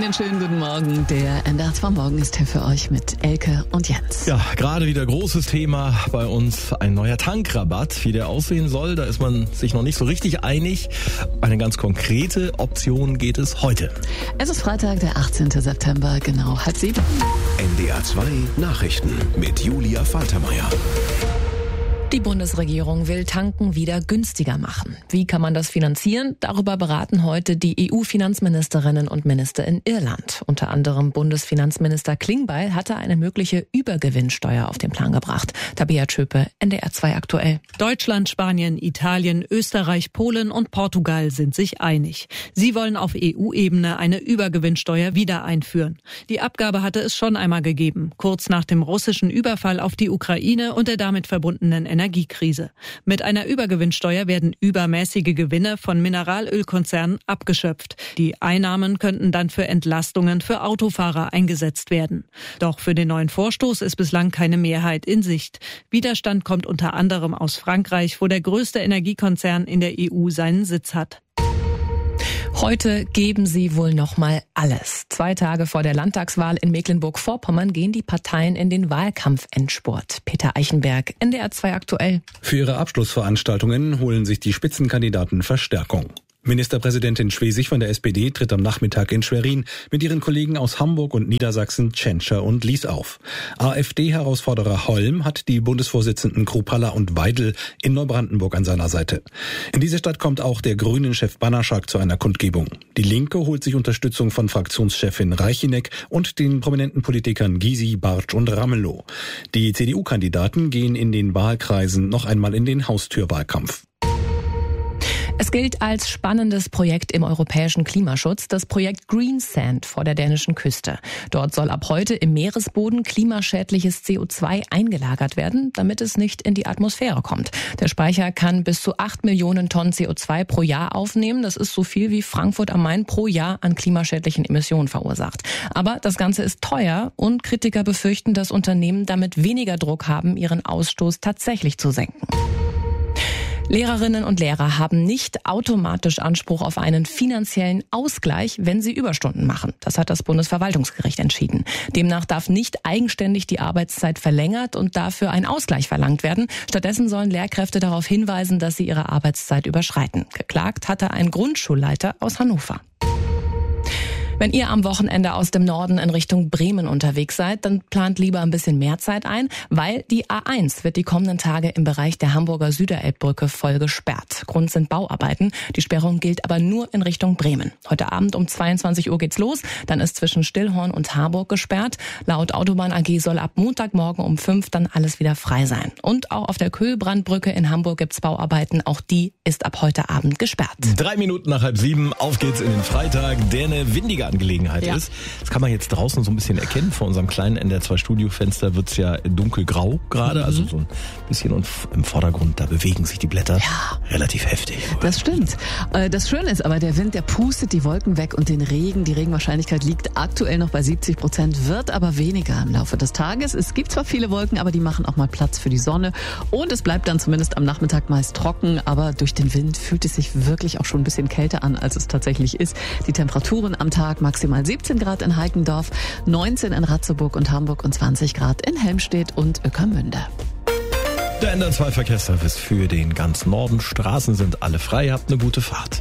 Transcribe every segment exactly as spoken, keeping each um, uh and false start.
Einen schönen guten Morgen. Der N D R zwei Morgen ist hier für euch mit Elke und Jens. Ja, gerade wieder großes Thema bei uns. Ein neuer Tankrabatt. Wie der aussehen soll, da ist man sich noch nicht so richtig einig. Eine ganz konkrete Option geht es heute. Es ist Freitag, der achtzehnten September, genau halb sieben. N D R zwei Nachrichten mit Julia Faltermeier. Die Bundesregierung will Tanken wieder günstiger machen. Wie kann man das finanzieren? Darüber beraten heute die E U-Finanzministerinnen und Minister in Irland. Unter anderem Bundesfinanzminister Klingbeil hatte eine mögliche Übergewinnsteuer auf den Plan gebracht. Tabea Tschöpe, N D R zwei aktuell. Deutschland, Spanien, Italien, Österreich, Polen und Portugal sind sich einig. Sie wollen auf E U-Ebene eine Übergewinnsteuer wieder einführen. Die Abgabe hatte es schon einmal gegeben, kurz nach dem russischen Überfall auf die Ukraine und der damit verbundenen Energiekrise. Mit einer Übergewinnsteuer werden übermäßige Gewinne von Mineralölkonzernen abgeschöpft. Die Einnahmen könnten dann für Entlastungen für Autofahrer eingesetzt werden. Doch für den neuen Vorstoß ist bislang keine Mehrheit in Sicht. Widerstand kommt unter anderem aus Frankreich, wo der größte Energiekonzern in der E U seinen Sitz hat. Heute geben sie wohl noch mal alles. Zwei Tage vor der Landtagswahl in Mecklenburg-Vorpommern gehen die Parteien in den Wahlkampfendspurt. Peter Eichenberg, N D R zwei aktuell. Für ihre Abschlussveranstaltungen holen sich die Spitzenkandidaten Verstärkung. Ministerpräsidentin Schwesig von der S P D tritt am Nachmittag in Schwerin mit ihren Kollegen aus Hamburg und Niedersachsen, Tschentscher und Lies auf. AfD-Herausforderer Holm hat die Bundesvorsitzenden Kruppalla und Weidel in Neubrandenburg an seiner Seite. In diese Stadt kommt auch der Grünen-Chef Banaschak zu einer Kundgebung. Die Linke holt sich Unterstützung von Fraktionschefin Reichinek und den prominenten Politikern Gysi, Bartsch und Ramelow. Die C D U-Kandidaten gehen in den Wahlkreisen noch einmal in den Haustürwahlkampf. Es gilt als spannendes Projekt im europäischen Klimaschutz, das Projekt Greensand vor der dänischen Küste. Dort soll ab heute im Meeresboden klimaschädliches C O zwei eingelagert werden, damit es nicht in die Atmosphäre kommt. Der Speicher kann bis zu acht Millionen Tonnen C O zwei pro Jahr aufnehmen. Das ist so viel wie Frankfurt am Main pro Jahr an klimaschädlichen Emissionen verursacht. Aber das Ganze ist teuer und Kritiker befürchten, dass Unternehmen damit weniger Druck haben, ihren Ausstoß tatsächlich zu senken. Lehrerinnen und Lehrer haben nicht automatisch Anspruch auf einen finanziellen Ausgleich, wenn sie Überstunden machen. Das hat das Bundesverwaltungsgericht entschieden. Demnach darf nicht eigenständig die Arbeitszeit verlängert und dafür ein Ausgleich verlangt werden. Stattdessen sollen Lehrkräfte darauf hinweisen, dass sie ihre Arbeitszeit überschreiten. Geklagt hatte ein Grundschulleiter aus Hannover. Wenn ihr am Wochenende aus dem Norden in Richtung Bremen unterwegs seid, dann plant lieber ein bisschen mehr Zeit ein, weil die A eins wird die kommenden Tage im Bereich der Hamburger Süderelbbrücke voll gesperrt. Grund sind Bauarbeiten. Die Sperrung gilt aber nur in Richtung Bremen. Heute Abend um zweiundzwanzig Uhr geht's los. Dann ist zwischen Stillhorn und Harburg gesperrt. Laut Autobahn A G soll ab Montagmorgen um fünf dann alles wieder frei sein. Und auch auf der Köhlbrandbrücke in Hamburg gibt's Bauarbeiten. Auch die ist ab heute Abend gesperrt. Drei Minuten nach halb sieben. Auf geht's in den Freitag, der eine windige Angelegenheit ja. ist. Das kann man jetzt draußen so ein bisschen erkennen. Vor unserem kleinen N D R zwei Studiofenster wird's ja dunkelgrau gerade, mhm. also so ein bisschen und im Vordergrund, da bewegen sich die Blätter ja. relativ heftig. Das stimmt. Das Schöne ist aber, der Wind, der pustet die Wolken weg und den Regen, die Regenwahrscheinlichkeit liegt aktuell noch bei siebzig Prozent, wird aber weniger im Laufe des Tages. Es gibt zwar viele Wolken, aber die machen auch mal Platz für die Sonne und es bleibt dann zumindest am Nachmittag meist trocken, aber durch den Wind fühlt es sich wirklich auch schon ein bisschen kälter an, als es tatsächlich ist. Die Temperaturen am Tag maximal siebzehn Grad in Heikendorf, neunzehn in Ratzeburg und Hamburg und zwanzig Grad in Helmstedt und Ueckermünde. Der N D R zwei Verkehrsservice für den ganzen Norden. Straßen sind alle frei. Habt eine gute Fahrt.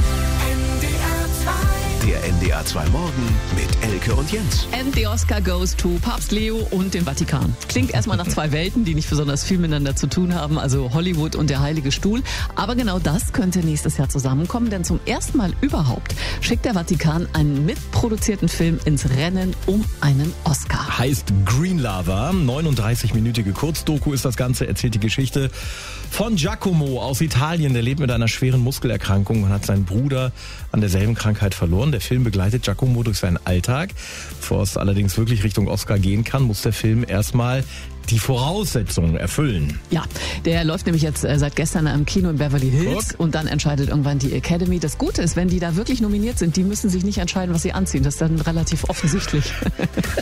Der N D R zwei Morgen mit Elke und Jens. And the Oscar goes to Papst Leo und den Vatikan. Klingt erstmal nach zwei Welten, die nicht besonders viel miteinander zu tun haben, also Hollywood und der Heilige Stuhl. Aber genau das könnte nächstes Jahr zusammenkommen, denn zum ersten Mal überhaupt schickt der Vatikan einen mitproduzierten Film ins Rennen um einen Oscar. Heißt Green Lava, neununddreißig-minütige Kurzdoku ist das Ganze, erzählt die Geschichte von Giacomo aus Italien. Der lebt mit einer schweren Muskelerkrankung und hat seinen Bruder an derselben Krankheit verloren. Der Film begleitet Giacomo durch seinen Alltag. Bevor es allerdings wirklich Richtung Oscar gehen kann, muss der Film erstmal die Voraussetzungen erfüllen. Ja, der läuft nämlich jetzt äh, seit gestern im Kino in Beverly Hills Guck. und dann entscheidet irgendwann die Academy. Das Gute ist, wenn die da wirklich nominiert sind, die müssen sich nicht entscheiden, was sie anziehen. Das ist dann relativ offensichtlich.